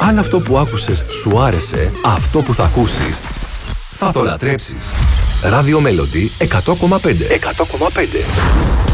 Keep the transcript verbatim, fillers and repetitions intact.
Αν αυτό που άκουσες σου άρεσε, αυτό που θα ακούσεις θα το λατρέψεις. Radio Melody εκατό κόμμα πέντε. εκατό κόμμα πέντε.